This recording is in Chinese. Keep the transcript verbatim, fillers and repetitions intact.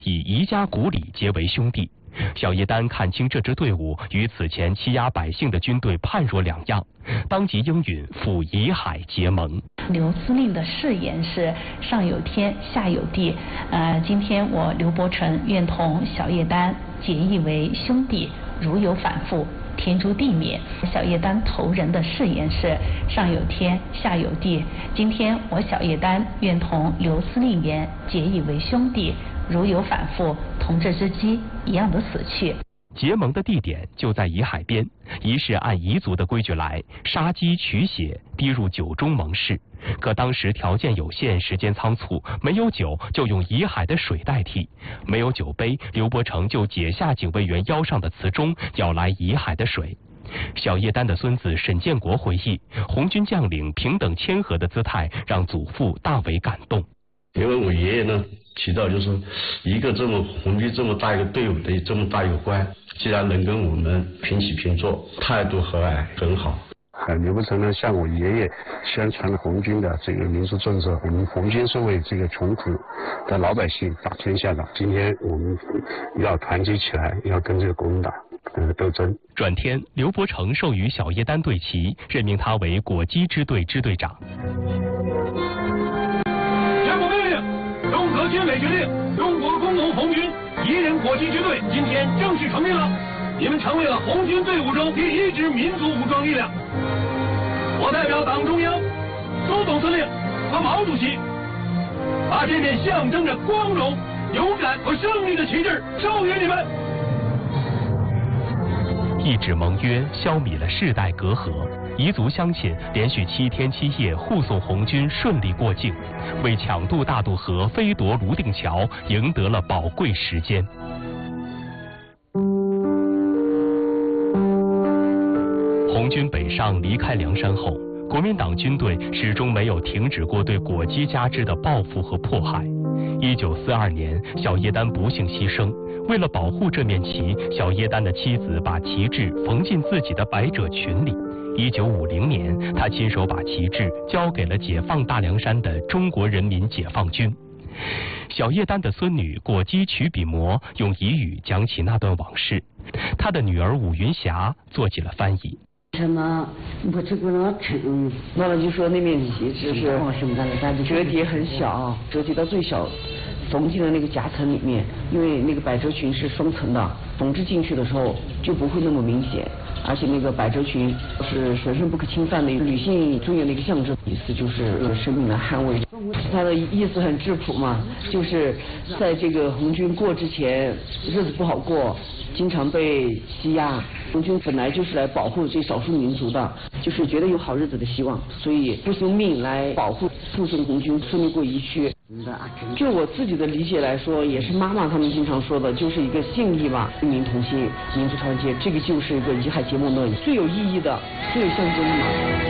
以宜家古里结为兄弟。小叶丹看清这支队伍与此前欺压百姓的军队判若两样，当即应允赴宜海结盟。 刘司令的誓言是上有天下有地，呃，今天我刘伯承愿同小叶丹结义为兄弟，如有反复，天诛地灭。小叶丹头人的誓言是上有天下有地，今天我小叶丹愿同刘司令言结义为兄弟，如有反复，同这只鸡一样的死去。 结盟的地点就在宜海边，仪式按彝族的规矩来，杀鸡取血，滴入酒中盟誓。可当时条件有限，时间仓促，没有酒就用宜海的水代替。没有酒杯，刘伯承就解下警卫员腰上的瓷钟，舀来宜海的水。小叶丹的孙子沈建国回忆，红军将领平等谦和的姿态让祖父大为感动。 因为我爷爷呢提到，就是一个这么红军这么大一个队伍的这么大一个官，既然能跟我们平起平坐，态度和蔼很好。 刘伯承呢向我爷爷宣传了红军的这个民族政策，我们红军是为这个穷苦的老百姓打天下的，今天我们要团结起来，要跟这个国民党呃斗争。 转天，刘伯承授予小叶丹队旗，任命他为果击支队支队长。 中革军委决定，中国工农红军宜人果击支队今天正式成立了，你们成为了红军队伍中第一支民族武装力量。我代表党中央、苏总司令和毛主席，把这面象征着光荣、勇敢和胜利的旗帜授予你们。 一纸盟约消弭了世代隔阂，彝族乡亲连续七天七夜护送红军顺利过境，为抢渡大渡河、飞夺泸定桥赢得了宝贵时间。红军北上离开梁山后，国民党军队始终没有停止过对果击家支的报复和迫害。一九四二年，小叶丹不幸牺牲。为了保护这面旗，小叶丹的妻子把旗帜缝进自己的百褶裙里。一九五零年，他亲手把旗帜交给了解放大凉山的中国人民解放军。小叶丹的孙女果击曲笔魔用彝语讲起那段往事，他的女儿武云霞做起了翻译。 什么？我这个老陈， 妈妈就说那面旗帜是折叠很小，折叠到最小，缝进了那个夹层里面，因为那个百褶裙是双层的，缝制进去的时候就不会那么明显。而且那个百褶裙是神圣不可侵犯的女性尊严的一个象征，意思就是用生命来捍卫。它的意思很质朴嘛，就是在这个红军过之前，日子不好过，经常被欺压。红军本来就是来保护这少数民族的，就是觉得有好日子的希望，所以不惜命来保护护送红军顺利过疫区。就我自己的理解来说，也是妈妈他们经常说的，就是一个信义吧，一民同心，民族团结，这个就是一个宜海结盟的最有意义的、最有象征的嘛。